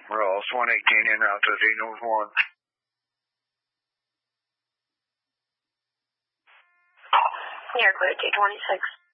Ross 118 en route to Z North 1. You're clear, 226.